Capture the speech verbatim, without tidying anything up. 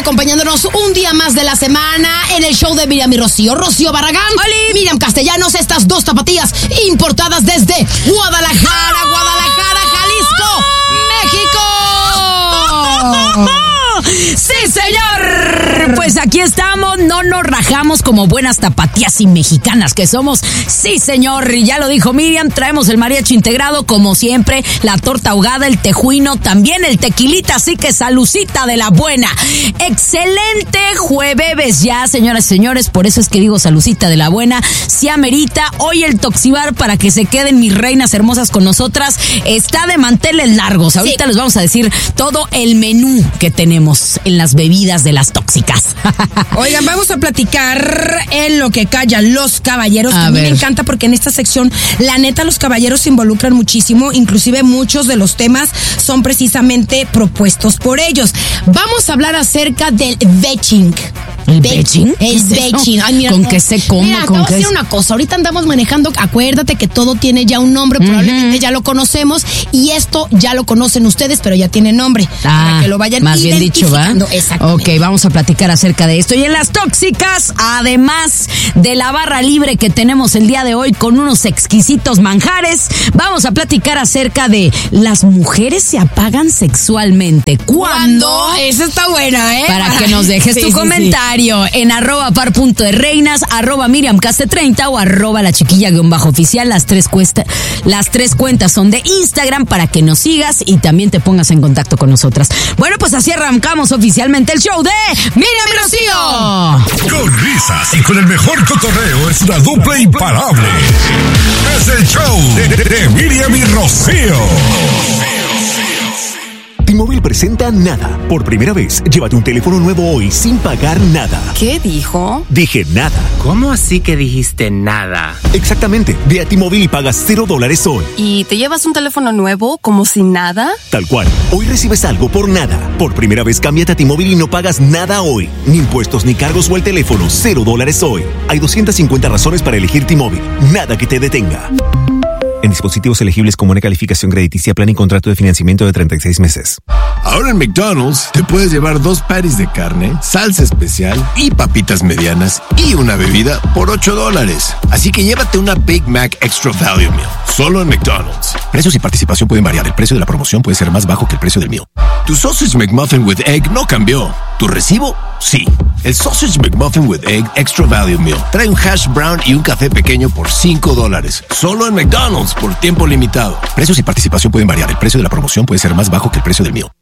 acompañándonos un día más de la semana en el show de Miriam y Rocío. Rocío Barragán, ¡Oli! Miriam Castellanos, estas dos tapatías importadas desde Guadalajara, Guadalajara, Jalisco, México. ¡Sí, señor! Pues aquí estamos, no nos rajamos como buenas tapatías y mexicanas que somos. ¡Sí, señor! Y ya lo dijo Miriam, traemos el mariachi integrado como siempre, la torta ahogada, el tejuino, también el tequilita, así que salucita de la buena. Excelente jueves ya, señoras y señores, por eso es que digo salucita de la buena. Si amerita, hoy el Toxibar para que se queden mis reinas hermosas con nosotras está de manteles largos. Ahorita sí. Les vamos a decir todo el menú que tenemos en las bebidas de las tóxicas. Oigan, vamos a platicar en lo que callan los caballeros. A, a mí ver. me encanta porque en esta sección, la neta, los caballeros se involucran muchísimo. Inclusive muchos de los temas son precisamente propuestos por ellos. Vamos a hablar acerca del vetching. ¿El vetching? Es vetching. Ay, mira, ¿Con no, qué se come? Mira, ¿Con te voy qué a decir una cosa. Ahorita andamos manejando. Acuérdate que todo tiene ya un nombre. Probablemente uh-huh. ya lo conocemos. Y esto ya lo conocen ustedes, pero ya tiene nombre. Ah, para que lo vayan más bien dicho, ¿va? Exactamente. Ok, vamos a platicar acerca de esto. Y en las tóxicas, además de la barra libre que tenemos el día de hoy con unos exquisitos manjares, vamos a platicar acerca de las mujeres se apagan sexualmente. ¿Cuándo? ¿Cuándo? Esa está buena, ¿eh? Para que nos dejes sí, tu sí, comentario sí. en arroba par punto de reinas, arroba Miriam Caste treinta o arroba la chiquilla guión bajo oficial. Las tres, cuesta, las tres cuentas son de Instagram para que nos sigas y también te pongas en contacto con nosotras. Bueno, pues así arrancamos oficialmente el show de Miriam y Rocío. Con risas y con el mejor cotorreo es una dupla imparable. Es el show de, de, de Miriam y Rocío. T-Mobile presenta Nada. Por primera vez, llévate un teléfono nuevo hoy sin pagar nada. ¿Qué dijo? Dije nada. ¿Cómo así que dijiste nada? Exactamente. Ve a T-Mobile y pagas cero dólares hoy. ¿Y te llevas un teléfono nuevo como si nada? Tal cual. Hoy recibes algo por nada. Por primera vez, cámbiate a T-Mobile y no pagas nada hoy. Ni impuestos ni cargos o el teléfono. Cero dólares hoy. Hay doscientas cincuenta razones para elegir T-Mobile. Nada que te detenga. En dispositivos elegibles con buena calificación crediticia, plan y contrato de financiamiento de treinta y seis meses. Ahora en McDonald's te puedes llevar dos patties de carne, salsa especial y papitas medianas y una bebida por ocho dólares. Así que llévate una Big Mac Extra Value Meal. Solo en McDonald's. Precios y participación pueden variar. El precio de la promoción puede ser más bajo que el precio del meal. Tu Sausage McMuffin with Egg no cambió. ¿Tu recibo? Sí. El Sausage McMuffin with Egg Extra Value Meal trae un hash brown y un café pequeño por cinco dólares. Solo en McDonald's por tiempo limitado. Precios y participación pueden variar. El precio de la promoción puede ser más bajo que el precio del meal.